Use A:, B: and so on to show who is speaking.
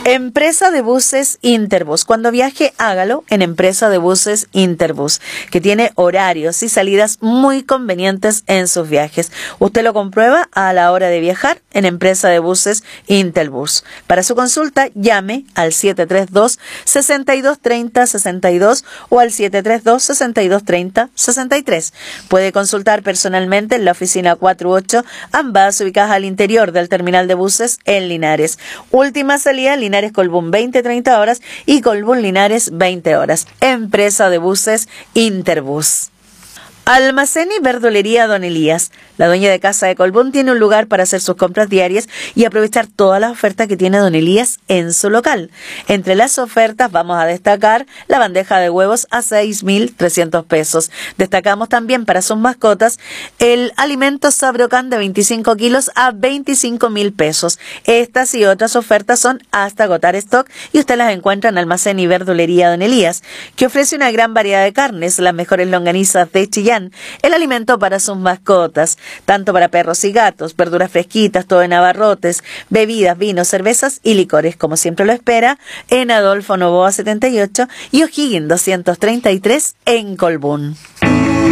A: Empresa de Buses Interbus. Cuando viaje, hágalo en Empresa de Buses Interbus, que tiene horarios y salidas muy convenientes en sus viajes. Usted lo comprueba a la hora de viajar en Empresa de Buses Interbus. Para su consulta, llame al 732-6230-62 o al 732-6230-63. Puede consultar personalmente en la oficina 48, ambas ubicadas al interior del terminal de buses en Linares. Última salida, Linares Colbún 20-30 horas y Colbún Linares 20 horas. Empresa de Buses Interbus. Almacén y verdulería Don Elías. La dueña de casa de Colbún tiene un lugar para hacer sus compras diarias y aprovechar todas las ofertas que tiene Don Elías en su local. Entre las ofertas vamos a destacar la bandeja de huevos a 6.300 pesos. Destacamos también para sus mascotas el alimento Sabrocán de 25 kilos a 25.000 pesos. Estas y otras ofertas son hasta agotar stock y usted las encuentra en Almacén y verdulería Don Elías, que ofrece una gran variedad de carnes, las mejores longanizas de Chillán, el alimento para sus mascotas, tanto para perros y gatos, verduras fresquitas, todo en abarrotes, bebidas, vinos, cervezas y licores, como siempre lo espera, en Adolfo Noboa 78 y O'Higgins 233 en Colbún.